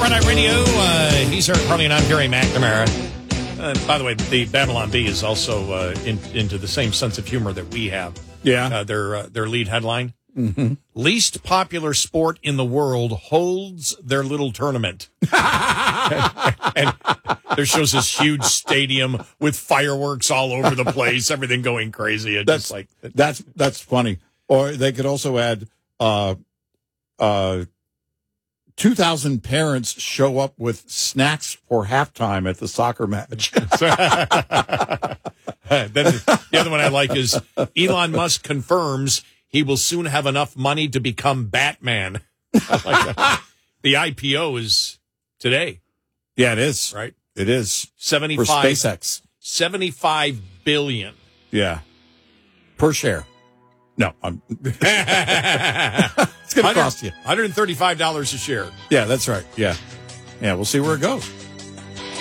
Friday Night Radio. He's Eric Harley and I'm Gary McNamara. By the way, the Babylon Bee is also into the same sense of humor that we have. Yeah. Their lead headline. Mm-hmm. Least popular sport in the world holds their little tournament. and there shows this huge stadium with fireworks all over the place, everything going crazy. That's funny. Or they could also add 2,000 parents show up with snacks for halftime at the soccer match. Then the other one I like is Elon Musk confirms he will soon have enough money to become Batman. The IPO is today. Yeah, it is. Right? It is. 75 for SpaceX. $75 billion. Yeah. Per share. No, it's going to cost you $135 a share. Yeah, that's right. Yeah. Yeah, we'll see where it goes.